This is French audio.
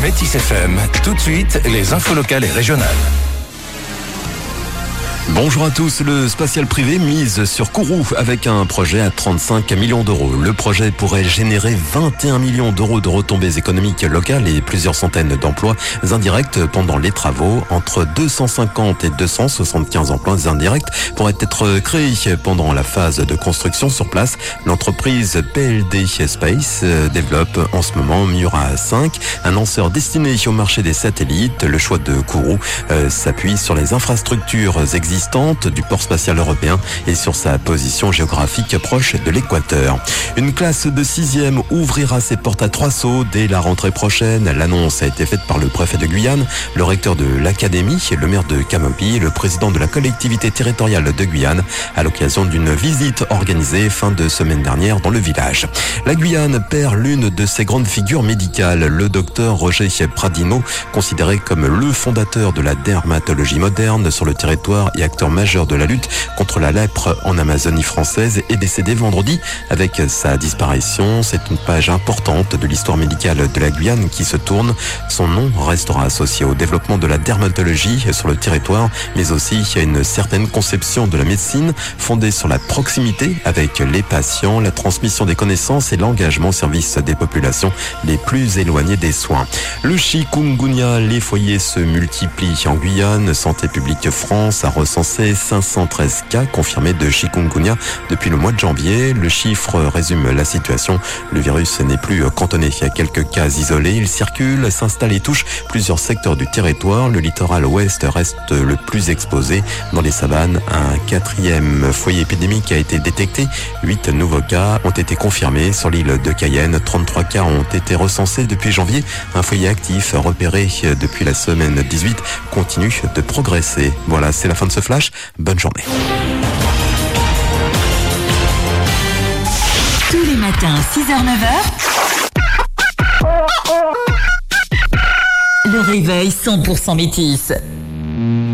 Métis FM, tout de suite, les infos locales et régionales. Bonjour à tous, le spatial privé mise sur Kourou avec un projet à 35 millions d'euros. Le projet pourrait générer 21 millions d'euros de retombées économiques locales et plusieurs centaines d'emplois indirects pendant les travaux. Entre 250 et 275 emplois indirects pourraient être créés pendant la phase de construction sur place. L'entreprise PLD Space développe en ce moment Miura 5, un lanceur destiné au marché des satellites. Le choix de Kourou s'appuie sur les infrastructures existantes du port spatial européen et sur sa position géographique proche de l'équateur. Une classe de 6e ouvrira ses portes à Trois-Sceaux dès la rentrée prochaine. L'annonce a été faite par le préfet de Guyane, le recteur de l'académie, le maire de Camopi et le président de la collectivité territoriale de Guyane à l'occasion d'une visite organisée fin de semaine dernière dans le village. La Guyane perd l'une de ses grandes figures médicales, le docteur Roger Pradino, considéré comme le fondateur de la dermatologie moderne sur le territoire et acteur majeur de la lutte contre la lèpre en Amazonie française, est décédé vendredi. Avec sa disparition, c'est une page importante de l'histoire médicale de la Guyane qui se tourne. Son nom restera associé au développement de la dermatologie sur le territoire, mais aussi à une certaine conception de la médecine fondée sur la proximité avec les patients, la transmission des connaissances et l'engagement au service des populations les plus éloignées des soins. Le chikungunya, les foyers se multiplient en Guyane. Santé publique France a recensé 513 cas confirmés de chikungunya depuis le mois de janvier. Le chiffre résume la situation. Le virus n'est plus cantonné à quelques cas isolés. Il circule, s'installe et touche plusieurs secteurs du territoire. Le littoral ouest reste le plus exposé. Dans les savanes, un 4e foyer épidémique a été détecté. 8 nouveaux cas ont été confirmés sur l'île de Cayenne. 33 cas ont été recensés depuis janvier. Un foyer actif repéré depuis la semaine 18 continue de progresser. Voilà, c'est la fin de ce flash. Bonne journée. Tous les matins, 6h-9h, le réveil 100% métis.